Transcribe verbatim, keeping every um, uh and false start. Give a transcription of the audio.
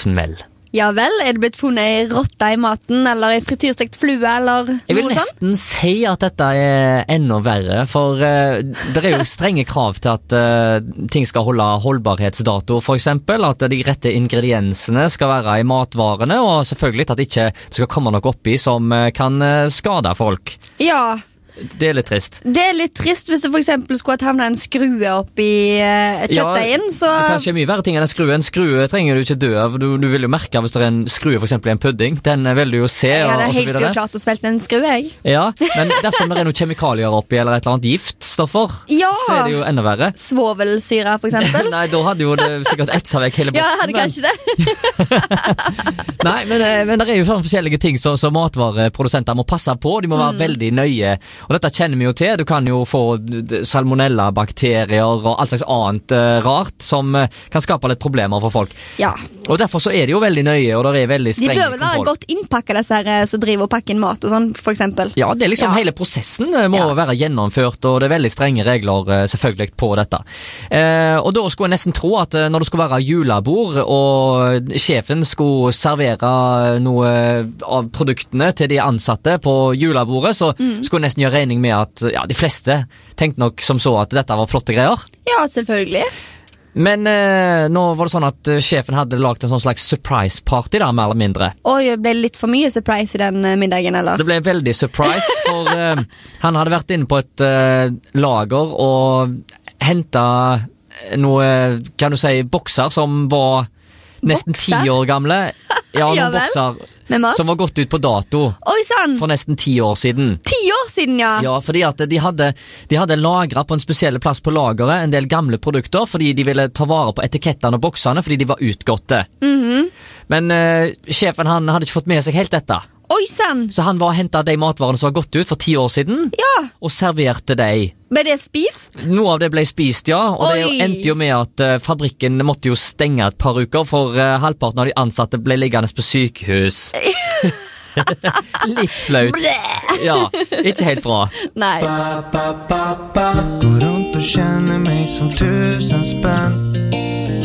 smell. Ja vel, er det blitt funnet en rotte i maten, eller en frityrstekt flue, eller Jeg vil noe sånt? nesten si at dette er enda verre, for uh, det er jo strenge krav til at uh, ting skal holde holdbarhetsdato, for eksempel, at de rette ingrediensene skal være i matvarene, og selvfølgelig at det ikke skal komme noe oppi som uh, kan uh, skade folk. Ja, Det er litt trist. det er litt trist hvis det for eksempel skulle havne en skrue oppi uh, kjøttdeigen, så... Det er kanskje mye verre ting enn en skrue. En skrue trenger du ikke dø av. Du, du vil jo merke hvis det er en skrue for eksempel i en pudding. Den vil du jo se, Jeg og, hadde og så helt videre. sikkert klart å svelte en skrue, jeg. Ja, men dersom det er noen kjemikalier oppi, eller et eller annet giftstoffer, Ja. så er det jo enda verre. Svovelsyre, for eksempel. Nei, da hadde jo det sikkert etsa vekk hele Ja, boksen. jeg hadde kanskje det. Nei, men, eh, men det er jo sånne forskjellige ting som så matvareprodusenter må passe på. De må være Mm. veldig nøye. Og dette kjenner vi jo til. Du kan jo få d- salmonella-bakterier og alt slags annet eh, rart som eh, kan skape litt problemer for folk. Ja. Og derfor så er det jo veldig nøye, og det er veldig De streng bør vel være kontroll. godt innpakket, disse her eh, som driver og pakker inn mat og sånn, for eksempel. Ja, det er liksom Ja. hele prosessen eh, må Ja. være gjennomført, og det er veldig strenge regler eh, selvfølgelig på dette. Eh, og da skulle jeg nesten tro at eh, når det skulle være julebord, og sjefen skulle servere noe av produktene til de ansatte på julebordet, så Mm. skulle jeg nesten gjøre regning med at ja, de fleste tenkte nok som så at dette var flotte greier. Ja, selvfølgelig. Men eh, nå var det sånn at eh, sjefen hadde lagt en sånn slags surprise party da, mer eller mindre. Oi, ble det litt for mye surprise i den eh, middagen, eller? Det ble veldig surprise, for eh, han hadde vært inne på et eh, lager og hentet noe, kan du si, bokser som var nesten ti Bokser? år gamle. Ja, Ja noen vel. bokser Med mat? som var gått ut på dato Oi, sann! for nesten ti år siden. Ti år siden, ja! Ja, fordi at de hadde, de hadde lagret på en spesiell plass på lageret en del gamle produkter, fordi de ville ta vare på etikettene og boksene, fordi de var utgåtte. Mhm. Men eh, sjefen han hadde ikke fått med seg helt dette. Oi, sann! Så han var og hentet de matvarene som var gått ut for ti år siden, Ja! og serverte de. Ble det spist? Noe av det ble spist, ja, og det Oi. endte jo med at eh, fabrikken måtte jo stenge et par uker, for eh, halvparten av de ansatte ble liggende på sykehus. Litt flaut. Bleh. Ja, ikke helt bra. Nei. Ba, ba, ba, ba. Går rundt og kjenner meg som tusen spenn.